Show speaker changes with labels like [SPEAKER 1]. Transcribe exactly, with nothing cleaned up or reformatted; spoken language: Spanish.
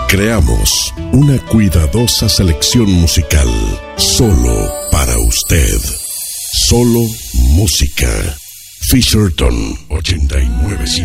[SPEAKER 1] Creamos una cuidadosa selección musical solo para usted. Solo música. Fisherton ochenta y nueve punto cinco.